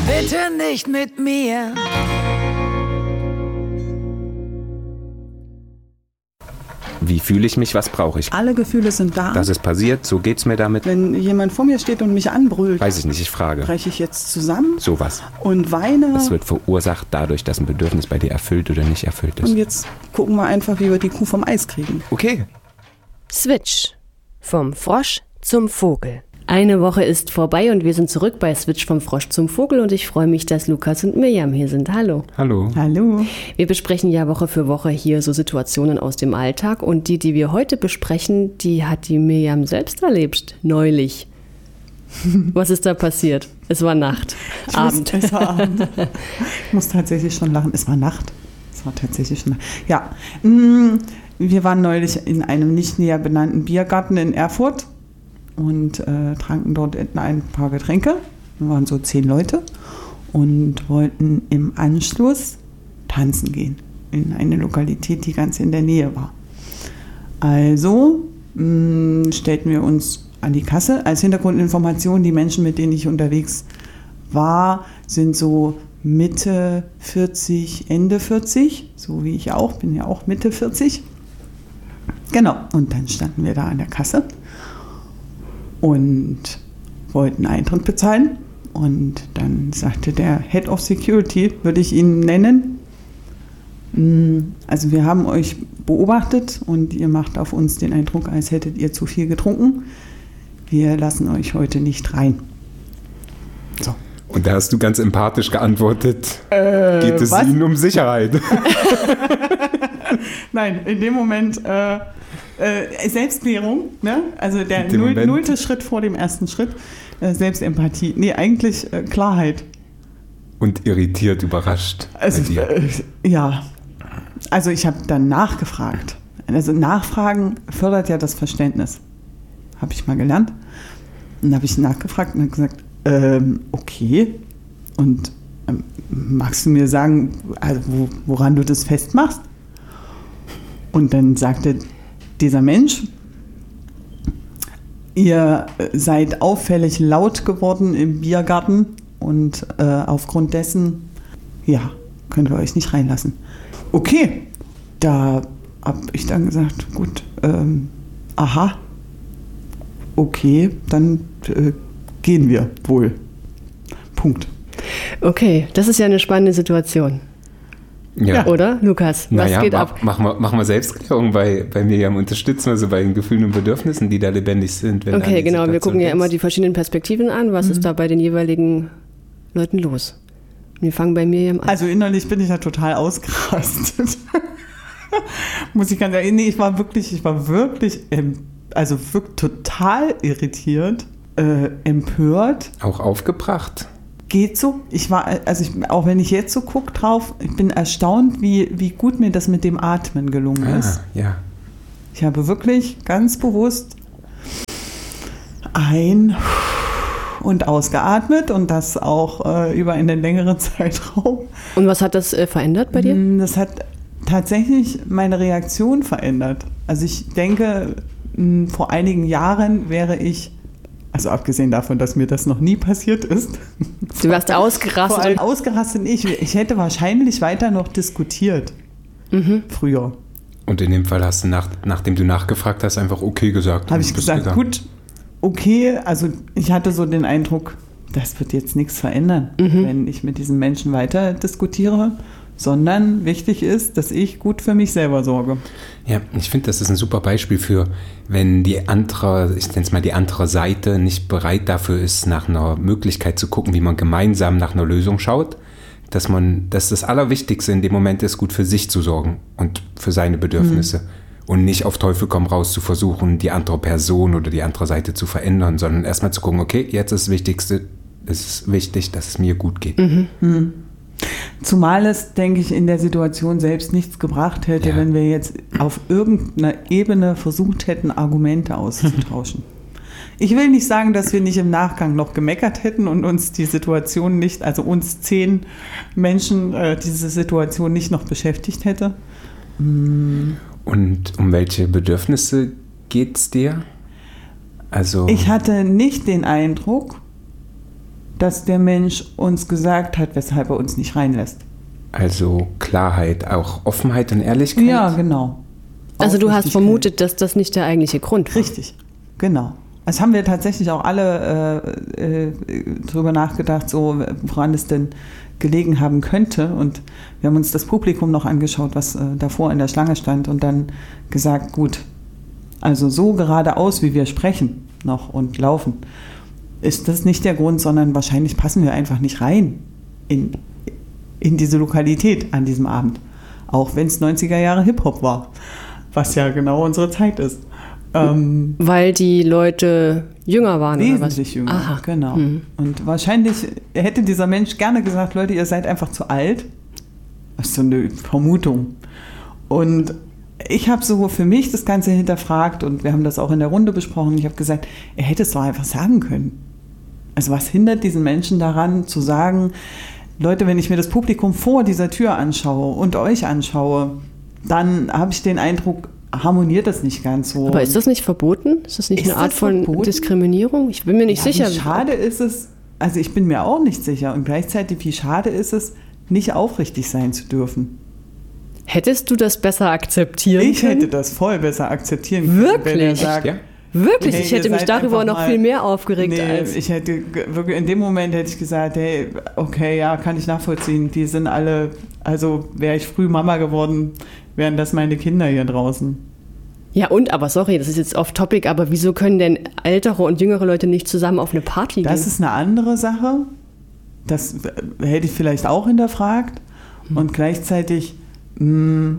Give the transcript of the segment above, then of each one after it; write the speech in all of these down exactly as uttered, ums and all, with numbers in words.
Bitte nicht mit mir. Wie fühle ich mich, was brauche ich? Alle Gefühle sind da. Das ist passiert, so geht's mir damit. Wenn jemand vor mir steht und mich anbrüllt, Weiß ich nicht, ich frage. breche ich jetzt zusammen Sowas. und weine. Das wird verursacht dadurch, dass ein Bedürfnis bei dir erfüllt oder nicht erfüllt ist. Und jetzt gucken wir einfach, wie wir die Kuh vom Eis kriegen. Okay. Switch. Vom Frosch zum Vogel. Eine Woche ist vorbei und wir sind zurück bei Switch vom Frosch zum Vogel und ich freue mich, dass Lukas und Mirjam hier sind. Hallo. Hallo. Hallo. Wir besprechen ja Woche für Woche hier so Situationen aus dem Alltag und die, die wir heute besprechen, die hat die Mirjam selbst erlebt, neulich. Was ist da passiert? Es war Nacht, Ich Abend. Muss, es war Abend. Ich muss tatsächlich schon lachen. Es war Nacht. Es war tatsächlich schon Nacht. Ja, mh, wir waren neulich in einem nicht näher benannten Biergarten in Erfurt und äh, tranken dort ein paar Getränke. Wir waren so zehn Leute und wollten im Anschluss tanzen gehen in eine Lokalität, die ganz in der Nähe war. Also mh, stellten wir uns an die Kasse. Als Hintergrundinformation, die Menschen, mit denen ich unterwegs war, sind so Mitte vierzig, Ende vierzig, so wie ich auch, bin ja auch Mitte vierzig. Genau, und dann standen wir da an der Kasse und wollten Eintritt bezahlen. Und dann sagte der Head of Security, würde ich ihn nennen, also wir haben euch beobachtet und ihr macht auf uns den Eindruck, als hättet ihr zu viel getrunken. Wir lassen euch heute nicht rein. So. Und da hast du ganz empathisch geantwortet, Äh, geht es was? Ihnen um Sicherheit? Nein, in dem Moment äh, äh, Selbstklärung, ne? Also der In dem null, Moment. nullte Schritt vor dem ersten Schritt, äh, Selbstempathie. Nee, eigentlich äh, Klarheit. Und irritiert, überrascht. Also, bei dir. äh, ja, also ich habe dann nachgefragt. Also Nachfragen fördert ja das Verständnis. Habe ich mal gelernt. Und dann habe ich nachgefragt und habe gesagt, ähm, okay, und ähm, magst du mir sagen, also, wo, woran du das festmachst? Und dann sagte dieser Mensch, ihr seid auffällig laut geworden im Biergarten und äh, aufgrund dessen, ja, können wir euch nicht reinlassen. Okay, da habe ich dann gesagt, gut, ähm, aha, okay, dann äh, gehen wir wohl. Punkt. Okay, das ist ja eine spannende Situation, Ja. oder, Lukas? Was Naja, geht ma- ab? Machen wir, machen wir Selbstklärung bei, bei Mirjam, unterstützen wir so bei den Gefühlen und Bedürfnissen, die da lebendig sind. Wenn du an Okay, die genau, wir Situation gucken ja denkst. immer die verschiedenen Perspektiven an. Was ist da bei den jeweiligen Leuten los? Wir fangen bei Mirjam an. Also innerlich bin ich ja total ausgerastet. Muss ich ganz ehrlich, nee, ich war wirklich, ich war wirklich, ähm, also wirklich total irritiert, äh, empört. Auch aufgebracht. Geht so. Ich war, also ich, auch wenn ich jetzt so gucke drauf, ich bin erstaunt, wie, wie gut mir das mit dem Atmen gelungen Ah, ist. ja. Ich habe wirklich ganz bewusst ein- und ausgeatmet und das auch äh, über einen längeren Zeitraum. Und was hat das äh, verändert bei dir? Mm, Das hat tatsächlich meine Reaktion verändert. Also ich denke, mh, vor einigen Jahren wäre ich, also abgesehen davon, dass mir das noch nie passiert ist, Du warst vor ausgerastet. allem und- ausgerastet nicht. Ich hätte wahrscheinlich weiter noch diskutiert. Früher. Und in dem Fall hast du, nach, nachdem du nachgefragt hast, einfach okay gesagt. Habe und ich bist gesagt, gegangen. gut, okay, also ich hatte so den Eindruck, das wird jetzt nichts verändern, wenn ich mit diesen Menschen weiter diskutiere, sondern wichtig ist, dass ich gut für mich selber sorge. Ja, ich finde, das ist ein super Beispiel für, wenn die andere, ich nenne es mal die andere Seite, nicht bereit dafür ist, nach einer Möglichkeit zu gucken, wie man gemeinsam nach einer Lösung schaut, dass man, dass das Allerwichtigste in dem Moment ist, gut für sich zu sorgen und für seine Bedürfnisse. Mhm. Und nicht auf Teufel komm raus zu versuchen, die andere Person oder die andere Seite zu verändern, sondern erstmal zu gucken, okay, jetzt ist das Wichtigste, es ist wichtig, dass es mir gut geht. Mhm. Mhm. Zumal es, denke ich, in der Situation selbst nichts gebracht hätte, Ja. wenn wir jetzt auf irgendeiner Ebene versucht hätten, Argumente auszutauschen. Ich will nicht sagen, dass wir nicht im Nachgang noch gemeckert hätten und uns die Situation nicht, also uns zehn Menschen, äh, diese Situation nicht noch beschäftigt hätte. Mm. Und um welche Bedürfnisse geht es dir? Also Ich hatte nicht den Eindruck, dass der Mensch uns gesagt hat, weshalb er uns nicht reinlässt. Also Klarheit, auch Offenheit und Ehrlichkeit? Ja, genau. Also du hast vermutet, dass das nicht der eigentliche Grund war. Richtig, genau. Das haben wir tatsächlich auch alle äh, äh, drüber nachgedacht, so woran es denn gelegen haben könnte. Und wir haben uns das Publikum noch angeschaut, was äh, davor in der Schlange stand und dann gesagt, gut, also so geradeaus, wie wir sprechen noch und laufen, ist das nicht der Grund, sondern wahrscheinlich passen wir einfach nicht rein in, in diese Lokalität an diesem Abend. Auch wenn es neunziger Jahre Hip-Hop war, was ja genau unsere Zeit ist. Ähm, Weil die Leute jünger waren oder was? Wesentlich jünger, Aha. genau. Mhm. Und wahrscheinlich hätte dieser Mensch gerne gesagt, Leute, ihr seid einfach zu alt. Das ist so eine Vermutung. Und ich habe so für mich das Ganze hinterfragt und wir haben das auch in der Runde besprochen. Ich habe gesagt, er hätte es doch einfach sagen können. Also was hindert diesen Menschen daran zu sagen, Leute, wenn ich mir das Publikum vor dieser Tür anschaue und euch anschaue, dann habe ich den Eindruck, harmoniert das nicht ganz so. Aber ist das nicht verboten? Ist das nicht Ist eine Art das von verboten? Diskriminierung? Ich bin mir nicht Ja, sicher. Wie schade ist es, also ich bin mir auch nicht sicher und gleichzeitig, wie schade ist es, nicht aufrichtig sein zu dürfen. Hättest du das besser akzeptieren Ich können? hätte das voll besser akzeptieren können, Wirklich? wenn er sagt, Ja? Wirklich? hey, Ich hätte ihr mich seid darüber einfach noch mal- viel mehr aufgeregt nee, als... ich hätte ge- wirklich in dem Moment hätte ich gesagt, hey, okay, ja, kann ich nachvollziehen. Die sind alle, also wäre ich früh Mama geworden, wären das meine Kinder hier draußen. Ja und, aber sorry, das ist jetzt off-topic, aber wieso können denn ältere und jüngere Leute nicht zusammen auf eine Party Das gehen? ist eine andere Sache. Das äh, hätte ich vielleicht auch hinterfragt. Hm. Und gleichzeitig mh,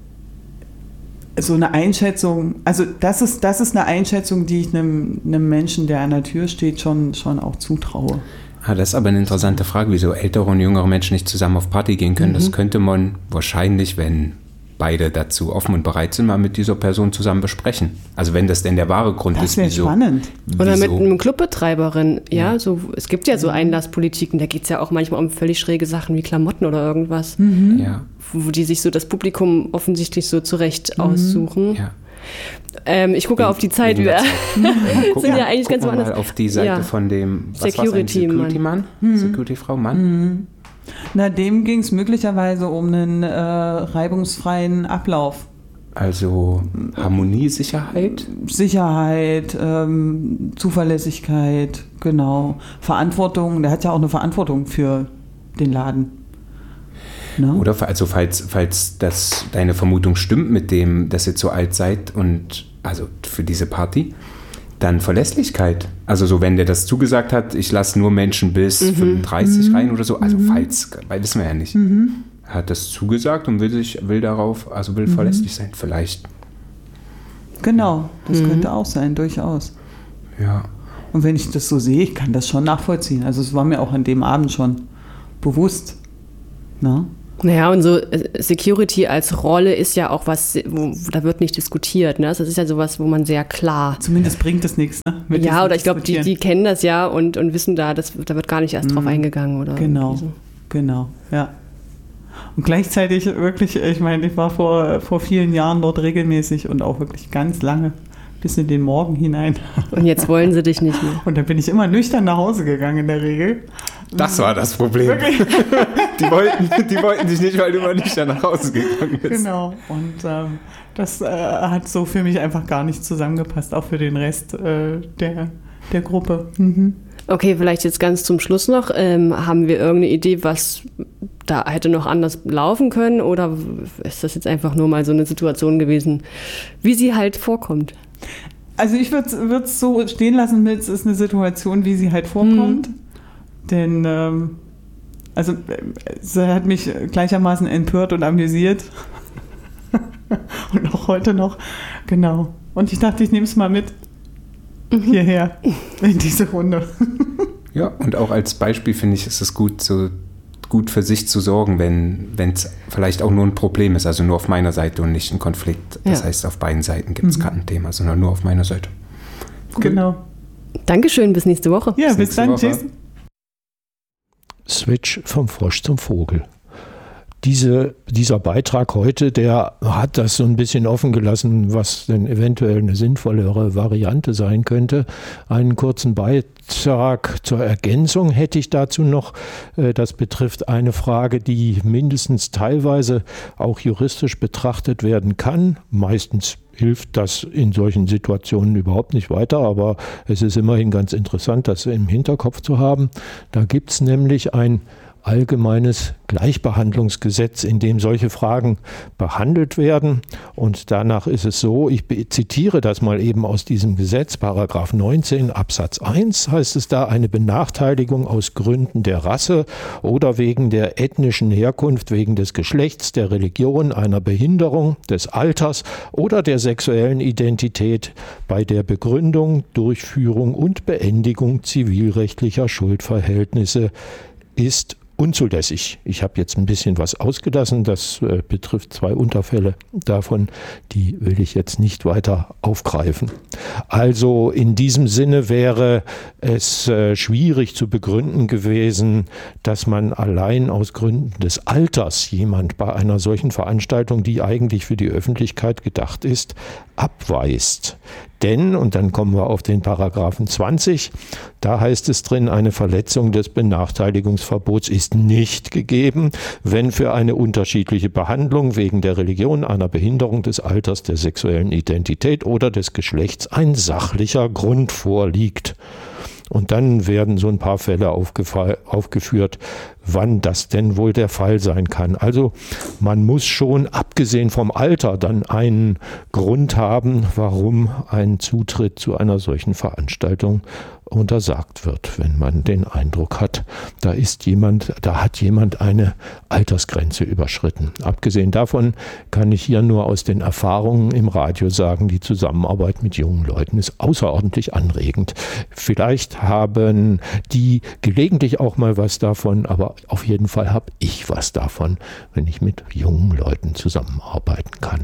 so eine Einschätzung, also das ist, das ist eine Einschätzung, die ich einem, einem Menschen, der an der Tür steht, schon, schon auch zutraue. Ah, das ist aber eine interessante Frage, wieso ältere und jüngere Menschen nicht zusammen auf Party gehen können. Mhm. Das könnte man wahrscheinlich, wenn beide dazu offen und bereit sind, mal mit dieser Person zusammen besprechen. Also wenn das denn der wahre Grund Das ist, wäre wieso. spannend. Oder mit wieso- einem Clubbetreiberin, ja, Ja. so, es gibt ja so Einlasspolitiken, da geht es ja auch manchmal um völlig schräge Sachen wie Klamotten oder irgendwas, Ja, wo die sich so das Publikum offensichtlich so zurecht aussuchen. ja. Ähm, ich gucke auf die Zeit, Wegen wir der Zeit. sind ja eigentlich Gucken ganz wir woanders. mal auf die Seite Ja. von dem was war's eigentlich? Security-Mann. Security-Mann? Mhm. Security-Frau, Mann? Na, dem ging es möglicherweise um einen äh, reibungsfreien Ablauf. Also Harmonie, Sicherheit? Sicherheit, ähm, Zuverlässigkeit, genau. Verantwortung, der hat ja auch eine Verantwortung für den Laden. Ne? Oder also falls, falls das deine Vermutung stimmt mit dem, dass ihr zu alt seid und also für diese Party, dann Verlässlichkeit. Also so, wenn der das zugesagt hat, ich lasse nur Menschen bis fünfunddreißig rein oder so, also falls, weil wissen wir ja nicht. Er hat das zugesagt und will sich, will darauf, also will verlässlich sein, vielleicht. Genau, das könnte auch sein, durchaus. Ja. Und wenn ich das so sehe, ich kann das schon nachvollziehen. Also es war mir auch an dem Abend schon bewusst. Ne? Naja, und so äh, Security als Rolle ist ja auch was, wo, da wird nicht diskutiert. Ne? Das ist ja sowas, wo man sehr klar. Zumindest bringt es nichts. Ne? Mit Ja, diesem oder ich glaube, die, die Diskutieren. kennen das ja und, und wissen da, das, da wird gar nicht erst drauf eingegangen. Oder Genau, irgendwie so. genau, ja. Und gleichzeitig wirklich, ich meine, ich war vor, vor vielen Jahren dort regelmäßig und auch wirklich ganz lange, bis in den Morgen hinein. Und jetzt wollen sie dich nicht mehr. Und dann bin ich immer nüchtern nach Hause gegangen in der Regel. Das war das Problem. Die wollten, die wollten dich nicht, weil du immer nicht nach Hause gegangen bist. Genau. Und ähm, das äh, hat so für mich einfach gar nicht zusammengepasst, auch für den Rest äh, der, der Gruppe. Mhm. Okay, vielleicht jetzt ganz zum Schluss noch. Ähm, haben wir irgendeine Idee, was da hätte noch anders laufen können? Oder ist das jetzt einfach nur mal so eine Situation gewesen, wie sie halt vorkommt? Also ich würde es so stehen lassen mit, es ist eine Situation, wie sie halt vorkommt. Mhm. Denn ähm, also sie hat mich gleichermaßen empört und amüsiert. Und auch heute noch. Genau. Und ich dachte, ich nehme es mal mit hierher in diese Runde. Ja, und auch als Beispiel finde ich, ist es gut, so gut für sich zu sorgen, wenn es vielleicht auch nur ein Problem ist, also nur auf meiner Seite und nicht ein Konflikt. Das Ja. heißt, auf beiden Seiten gibt es mhm. kein Thema, sondern nur auf meiner Seite. Cool. Genau. Dankeschön, bis nächste Woche. Ja, bis, bis dann. Woche. Tschüss. Switch vom Frosch zum Vogel. diese, dieser Beitrag heute, der hat das so ein bisschen offen gelassen, was denn eventuell eine sinnvollere Variante sein könnte. Einen kurzen Beitrag zur Ergänzung hätte ich dazu noch. Das betrifft eine Frage, die mindestens teilweise auch juristisch betrachtet werden kann. Meistens hilft das in solchen Situationen überhaupt nicht weiter, aber es ist immerhin ganz interessant, das im Hinterkopf zu haben. Da gibt es nämlich ein allgemeines Gleichbehandlungsgesetz, in dem solche Fragen behandelt werden. Und danach ist es so, ich zitiere das mal eben aus diesem Gesetz, Paragraph neunzehn Absatz eins heißt es da, eine Benachteiligung aus Gründen der Rasse oder wegen der ethnischen Herkunft, wegen des Geschlechts, der Religion, einer Behinderung, des Alters oder der sexuellen Identität bei der Begründung, Durchführung und Beendigung zivilrechtlicher Schuldverhältnisse ist unzulässig. Ich habe jetzt ein bisschen was ausgelassen, das äh, betrifft zwei Unterfälle davon, die will ich jetzt nicht weiter aufgreifen. Also in diesem Sinne wäre es äh, schwierig zu begründen gewesen, dass man allein aus Gründen des Alters jemand bei einer solchen Veranstaltung, die eigentlich für die Öffentlichkeit gedacht ist, abweist. Denn, und dann kommen wir auf den Paragraphen zwanzig, da heißt es drin, eine Verletzung des Benachteiligungsverbots ist nicht gegeben, wenn für eine unterschiedliche Behandlung wegen der Religion, einer Behinderung, des Alters, der sexuellen Identität oder des Geschlechts ein sachlicher Grund vorliegt. Und dann werden so ein paar Fälle aufgeführt, wann das denn wohl der Fall sein kann. Also man muss schon, abgesehen vom Alter, dann einen Grund haben, warum ein Zutritt zu einer solchen Veranstaltung untersagt wird, wenn man den Eindruck hat, da ist jemand, da hat jemand eine Altersgrenze überschritten. Abgesehen davon kann ich hier nur aus den Erfahrungen im Radio sagen, die Zusammenarbeit mit jungen Leuten ist außerordentlich anregend. Vielleicht haben die gelegentlich auch mal was davon, aber auf jeden Fall habe ich was davon, wenn ich mit jungen Leuten zusammenarbeiten kann.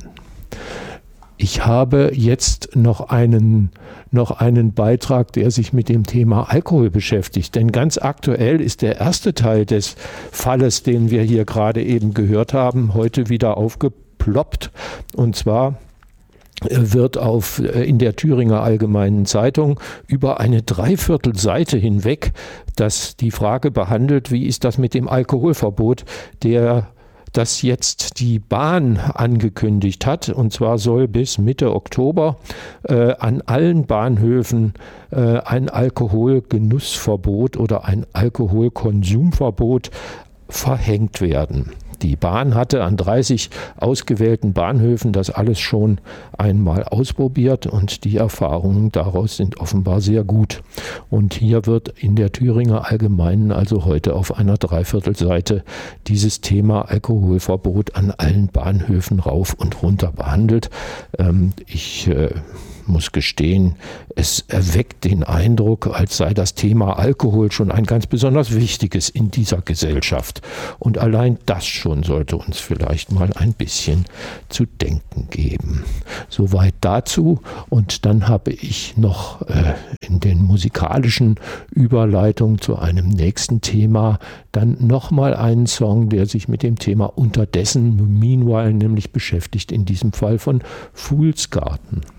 Ich habe jetzt noch einen, noch einen Beitrag, der sich mit dem Thema Alkohol beschäftigt. Denn ganz aktuell ist der erste Teil des Falles, den wir hier gerade eben gehört haben, heute wieder aufgeploppt. Und zwar wird auf, in der Thüringer Allgemeinen Zeitung über eine Dreiviertelseite hinweg das die Frage behandelt, wie ist das mit dem Alkoholverbot, der das jetzt die Bahn angekündigt hat. Und zwar soll bis Mitte Oktober äh, an allen Bahnhöfen äh, ein Alkoholgenussverbot oder ein Alkoholkonsumverbot verhängt werden. Die Bahn hatte an dreißig ausgewählten Bahnhöfen das alles schon einmal ausprobiert und die Erfahrungen daraus sind offenbar sehr gut. Und hier wird in der Thüringer Allgemeinen also heute auf einer Dreiviertelseite dieses Thema Alkoholverbot an allen Bahnhöfen rauf und runter behandelt. Ähm, ich äh, muss gestehen, es erweckt den Eindruck, als sei das Thema Alkohol schon ein ganz besonders wichtiges in dieser Gesellschaft. Und allein das schon sollte uns vielleicht mal ein bisschen zu denken geben. Soweit dazu. Und dann habe ich noch äh, in den musikalischen Überleitungen zu einem nächsten Thema dann nochmal einen Song, der sich mit dem Thema Unterdessen, Meanwhile, nämlich beschäftigt, in diesem Fall von Fool's Garden.